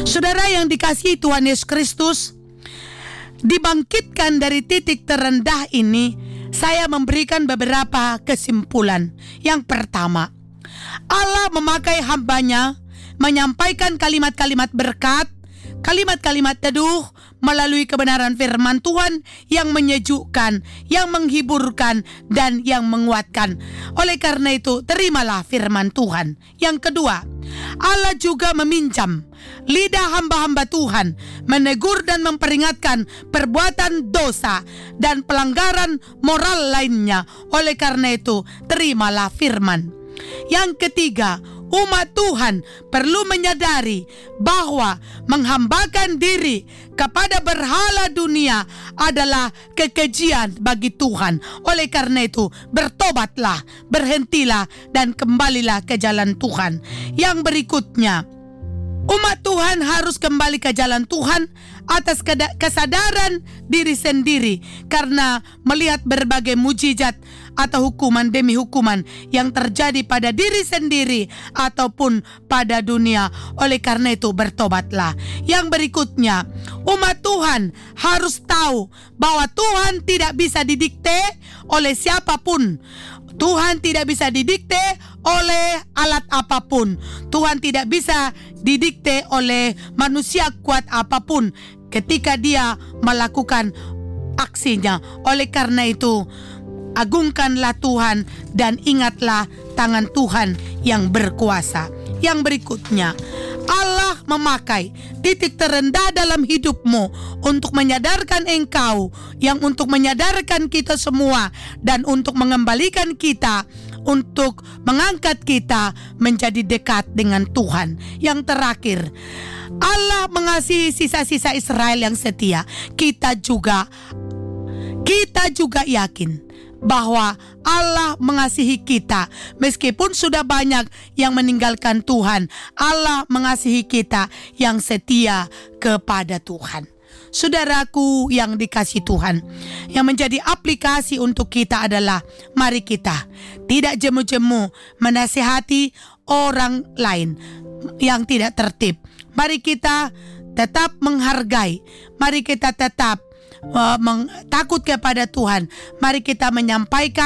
Saudara yang dikasihi Tuhan Yesus Kristus, dibangkitkan dari titik terendah ini, saya memberikan beberapa kesimpulan. Yang pertama, Allah memakai hambanya menyampaikan kalimat-kalimat berkat, kalimat-kalimat teduh melalui kebenaran firman Tuhan yang menyejukkan, yang menghiburkan, dan yang menguatkan. Oleh karena itu, terimalah firman Tuhan. Yang kedua, Allah juga meminjam lidah hamba-hamba Tuhan menegur dan memperingatkan perbuatan dosa dan pelanggaran moral lainnya. Oleh karena itu, terimalah firman. Yang ketiga, umat Tuhan perlu menyadari bahwa menghambakan diri kepada berhala dunia adalah kekejian bagi Tuhan. Oleh karena itu, bertobatlah, berhentilah, dan kembalilah ke jalan Tuhan. Yang berikutnya, umat Tuhan harus kembali ke jalan Tuhan atas kesadaran diri sendiri karena melihat berbagai mujizat atau hukuman demi hukuman yang terjadi pada diri sendiri ataupun pada dunia. Oleh karena itu, bertobatlah. Yang berikutnya, umat Tuhan harus tahu bahwa Tuhan tidak bisa didikte oleh siapapun. Tuhan tidak bisa didikte oleh alat apapun. Tuhan tidak bisa didikte oleh manusia kuat apapun ketika dia melakukan aksinya. Oleh karena itu, agungkanlah Tuhan dan ingatlah tangan Tuhan yang berkuasa. Yang berikutnya, Allah memakai titik terendah dalam hidupmu untuk menyadarkan engkau, yang untuk menyadarkan kita semua, dan untuk mengembalikan kita, untuk mengangkat kita menjadi dekat dengan Tuhan. Yang terakhir, Allah mengasihi sisa-sisa Israel yang setia. Kita juga yakin bahwa Allah mengasihi kita. Meskipun sudah banyak yang meninggalkan Tuhan, Allah mengasihi kita yang setia kepada Tuhan. Saudaraku yang dikasihi Tuhan, yang menjadi aplikasi untuk kita adalah, mari kita tidak jemu-jemu menasihati orang lain yang tidak tertib. Mari kita tetap menghargai. Mari kita tetap takut kepada Tuhan. Mari kita menyampaikan